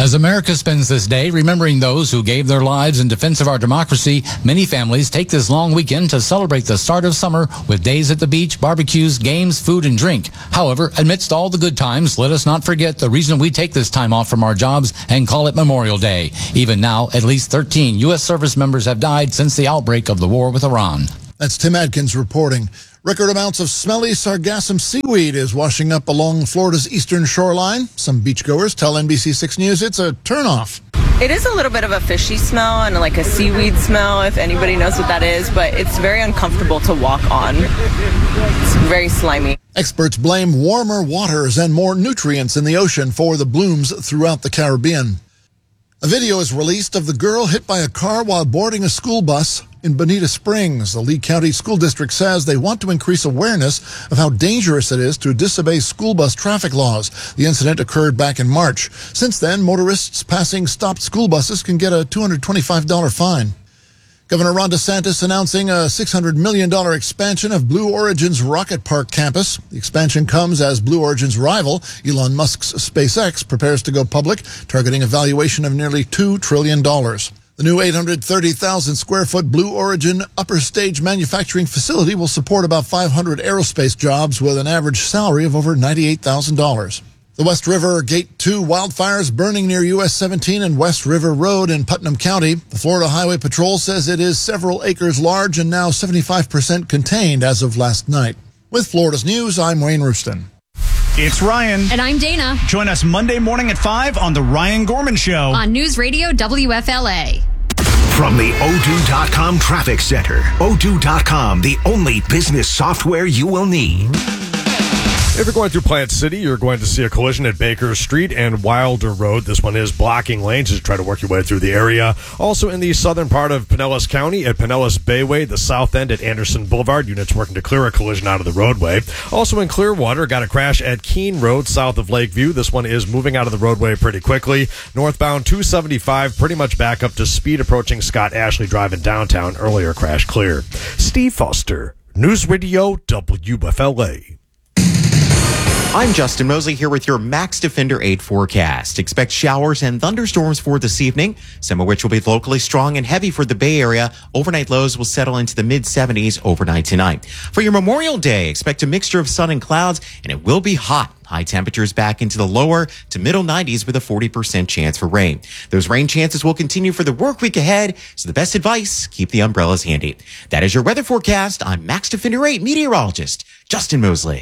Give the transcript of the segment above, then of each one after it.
As America spends this day remembering those who gave their lives in defense of our democracy, many families take this long weekend to celebrate the start of summer with days at the beach, barbecues, games, food, and drink. However, amidst all the good times, let us not forget the reason we take this time off from our jobs and call it Memorial Day. Even now, at least 13 U.S. service members have died since the outbreak of the war with Iran. That's Tim Adkins reporting. Record amounts of smelly sargassum seaweed is washing up along Florida's eastern shoreline. Some beachgoers tell NBC6 News it's a turnoff. It is a little bit of a fishy smell and like a seaweed smell, if anybody knows what that is, but it's very uncomfortable to walk on. It's very slimy. Experts blame warmer waters and more nutrients in the ocean for the blooms throughout the Caribbean. A video is released of the girl hit by a car while boarding a school bus in Bonita Springs. The Lee County School District says they want to increase awareness of how dangerous it is to disobey school bus traffic laws. The incident occurred back in March. Since then, motorists passing stopped school buses can get a $225 fine. Governor Ron DeSantis announcing a $600 million expansion of Blue Origin's Rocket Park campus. The expansion comes as Blue Origin's rival, Elon Musk's SpaceX, prepares to go public, targeting a valuation of nearly $2 trillion. The new 830,000 square foot Blue Origin upper stage manufacturing facility will support about 500 aerospace jobs with an average salary of over $98,000. The West River Gate 2 wildfires burning near US 17 and West River Road in Putnam County. The Florida Highway Patrol says it is several acres large and now 75% contained as of last night. With Florida's News, I'm Wayne Rooston. It's Ryan. And I'm Dana. Join us Monday morning at 5 on The Ryan Gorman Show. On News Radio WFLA. From the Odoo.com Traffic Center. Odoo.com, the only business software you will need. If you're going through Plant City, you're going to see a collision at Baker Street and Wilder Road. This one is blocking lanes as you try to work your way through the area. Also in the southern part of Pinellas County at Pinellas Bayway, the south end at Anderson Boulevard, units working to clear a collision out of the roadway. Also in Clearwater, got a crash at Keene Road south of Lakeview. This one is moving out of the roadway pretty quickly. Northbound 275, pretty much back up to speed approaching Scott Ashley Drive in downtown. Earlier crash clear. Steve Foster, News Radio WFLA. I'm Justin Mosley here with your Max Defender 8 forecast. Expect showers and thunderstorms for this evening, some of which will be locally strong and heavy for the Bay Area. Overnight lows will settle into the mid-70s overnight tonight. For your Memorial Day, expect a mixture of sun and clouds, and it will be hot. High temperatures back into the lower to middle 90s with a 40% chance for rain. Those rain chances will continue for the work week ahead, so the best advice, keep the umbrellas handy. That is your weather forecast. I'm Max Defender 8 meteorologist Justin Mosley.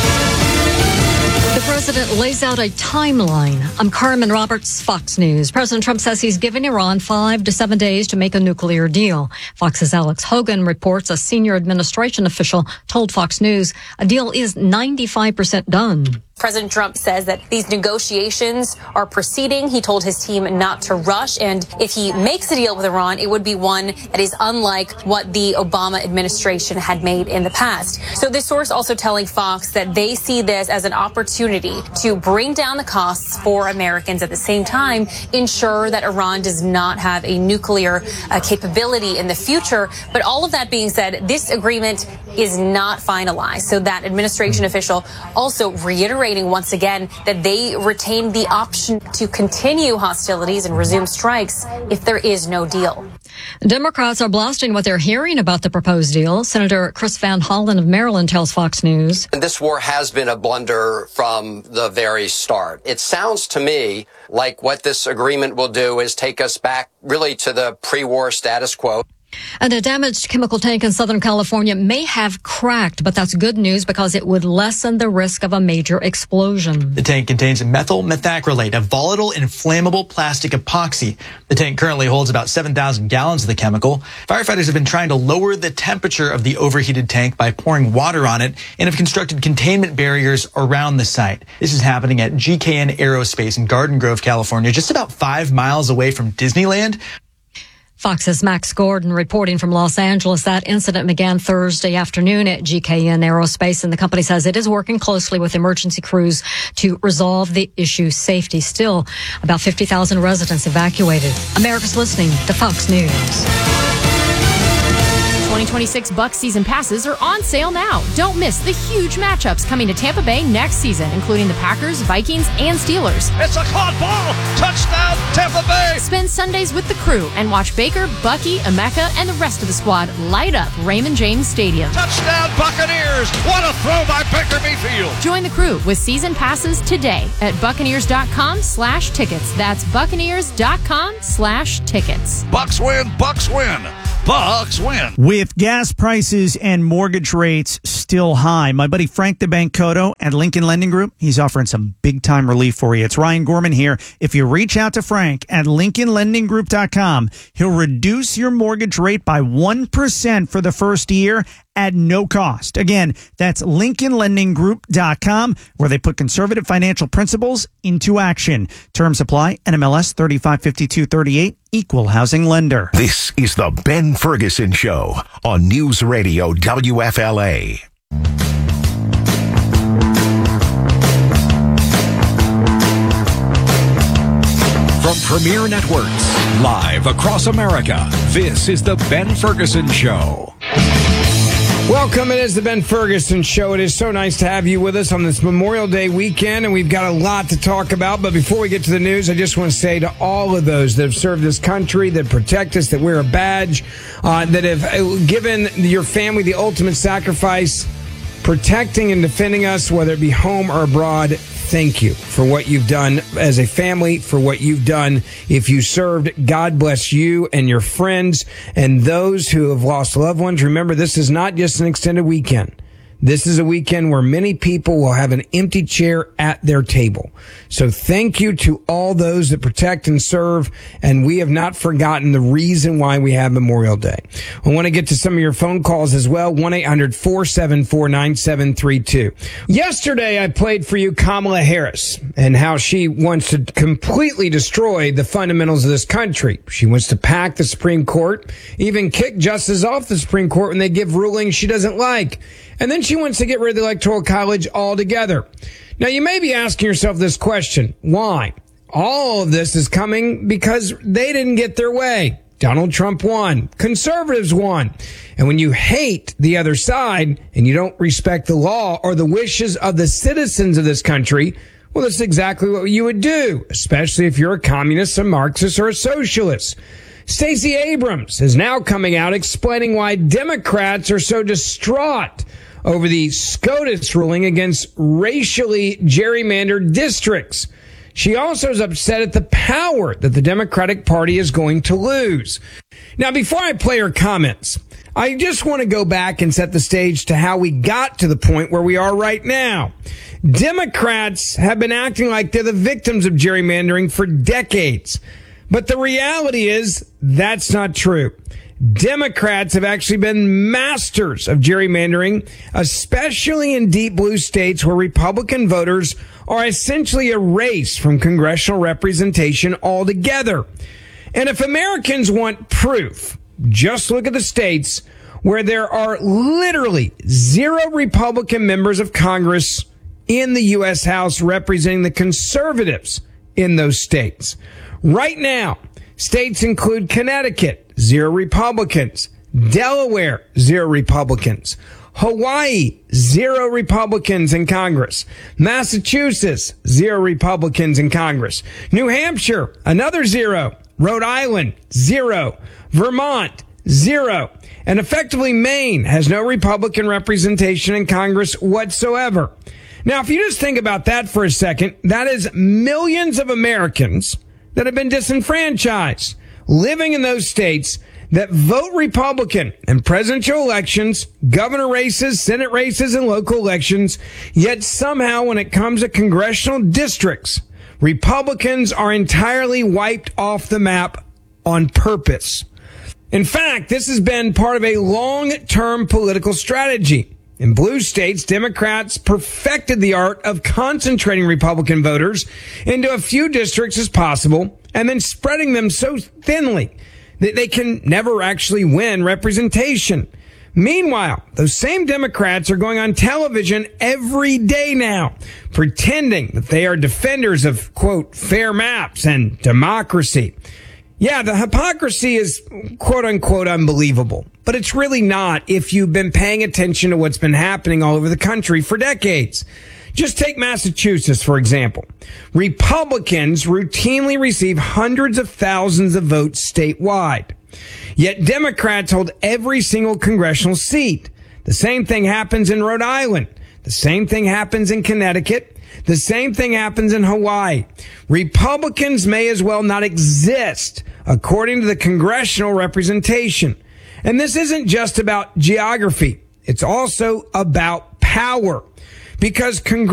The president lays out a timeline. I'm Carmen Roberts, Fox News. President Trump says he's given Iran 5 to 7 days to make a nuclear deal. Fox's Alex Hogan reports a senior administration official told Fox News a deal is 95% done. President Trump says that these negotiations are proceeding. He told his team not to rush, and if he makes a deal with Iran, it would be one that is unlike what the Obama administration had made in the past. So this source also telling Fox that they see this as an opportunity to bring down the costs for Americans, at the same time ensure that Iran does not have a nuclear capability in the future. But all of that being said, this agreement is not finalized. So that administration official also reiterating once again that they retain the option to continue hostilities and resume strikes if there is no deal. Democrats are blasting what they're hearing about the proposed deal. Senator Chris Van Hollen of Maryland tells Fox News. This war has been a blunder from the very start. It sounds to me like what this agreement will do is take us back really to the pre-war status quo. And a damaged chemical tank in Southern California may have cracked, but that's good news because it would lessen the risk of a major explosion. The tank contains methyl methacrylate, a volatile inflammable plastic epoxy. The tank currently holds about 7,000 gallons of the chemical. Firefighters have been trying to lower the temperature of the overheated tank by pouring water on it and have constructed containment barriers around the site. This is happening at GKN Aerospace in Garden Grove, California, just about 5 miles away from Disneyland. Fox's Max Gordon reporting from Los Angeles. That incident began Thursday afternoon at GKN Aerospace, and the company says it is working closely with emergency crews to resolve the issue. Safety still. About 50,000 residents evacuated. America's listening to Fox News. 2026 Bucs season passes are on sale now. Don't miss the huge matchups coming to Tampa Bay next season, including the Packers, Vikings, and Steelers. It's a caught ball. Touchdown, Tampa Bay. Spend Sundays with the crew and watch Baker, Bucky, Emeka, and the rest of the squad light up Raymond James Stadium. Touchdown, Buccaneers. What a throw by Baker Mayfield. Join the crew with season passes today at Buccaneers.com/tickets. That's Buccaneers.com/tickets. Bucks win, Bucks win. Bucks win. With gas prices and mortgage rates still high, my buddy Frank the Bank Cotto at Lincoln Lending Group, he's offering some big-time relief for you. It's Ryan Gorman here. If you reach out to Frank at LincolnLendingGroup.com, he'll reduce your mortgage rate by 1% for the first year at no cost. Again, that's LincolnLendingGroup.com, where they put conservative financial principles into action. Terms apply. NMLS 355238, Equal Housing Lender. This is the Ben Ferguson Show on News Radio WFLA. From Premier Networks, live across America, this is the Ben Ferguson Show. Welcome. It is the Ben Ferguson Show. It is so nice to have you with us on this Memorial Day weekend, and we've got a lot to talk about. But before we get to the news, I just want to say to all of those that have served this country, that protect us, that wear a badge, that have given your family the ultimate sacrifice, protecting and defending us, whether it be home or abroad, thank you for what you've done as a family, for what you've done. If you served, God bless you and your friends and those who have lost loved ones. Remember, this is not just an extended weekend. This is a weekend where many people will have an empty chair at their table. So thank you to all those that protect and serve, and we have not forgotten the reason why we have Memorial Day. I want to get to some of your phone calls as well, 1-800-474-9732. Yesterday, I played for you Kamala Harris and how she wants to completely destroy the fundamentals of this country. She wants to pack the Supreme Court, even kick justices off the Supreme Court when they give rulings she doesn't like. And then she wants to get rid of the Electoral College altogether. Now, you may be asking yourself this question. Why? All of this is coming because they didn't get their way. Donald Trump won. Conservatives won. And when you hate the other side and you don't respect the law or the wishes of the citizens of this country, well, that's exactly what you would do, especially if you're a communist, a Marxist, or a socialist. Stacey Abrams is now coming out explaining why Democrats are so distraught over the SCOTUS ruling against racially gerrymandered districts. She also is upset at the power that the Democratic Party is going to lose. Now, before I play her comments, I just want to go back and set the stage to how we got to the point where we are right now. Democrats have been acting like they're the victims of gerrymandering for decades. But the reality is that's not true. Democrats have actually been masters of gerrymandering, especially in deep blue states where Republican voters are essentially erased from congressional representation altogether. And if Americans want proof, just look at the states where there are literally 0 Republican members of Congress in the U.S. House representing the conservatives in those states. Right now, states include Connecticut, 0 Republicans, Delaware, 0 Republicans, Hawaii, 0 Republicans in Congress, Massachusetts, 0 Republicans in Congress, New Hampshire, another 0, Rhode Island, 0, Vermont, 0, and effectively Maine has no Republican representation in Congress whatsoever. Now, if you just think about that for a second, that is millions of Americans that have been disenfranchised, living in those states that vote Republican in presidential elections, governor races, Senate races, and local elections, yet somehow when it comes to congressional districts, Republicans are entirely wiped off the map on purpose. In fact, this has been part of a long-term political strategy. In blue states, Democrats perfected the art of concentrating Republican voters into a few districts as possible and then spreading them so thinly that they can never actually win representation. Meanwhile, those same Democrats are going on television every day now, pretending that they are defenders of, quote, fair maps and democracy. Yeah, the hypocrisy is quote unquote unbelievable, but it's really not if you've been paying attention to what's been happening all over the country for decades. Just take Massachusetts, for example. Republicans routinely receive hundreds of thousands of votes statewide. Yet Democrats hold every single congressional seat. The same thing happens in Rhode Island. The same thing happens in Connecticut. The same thing happens in Hawaii. Republicans may as well not exist, according to the congressional representation. And this isn't just about geography. It's also about power. Because